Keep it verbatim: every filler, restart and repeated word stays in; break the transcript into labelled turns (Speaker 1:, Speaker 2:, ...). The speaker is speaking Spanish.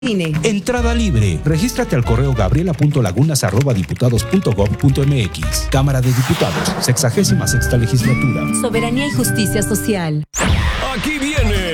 Speaker 1: INE.
Speaker 2: Entrada libre. Regístrate al correo gabriela punto lagunas arroba diputados punto gob punto mx. Cámara de Diputados, sexagésima sexta legislatura.
Speaker 1: Soberanía y justicia social.
Speaker 3: Aquí viene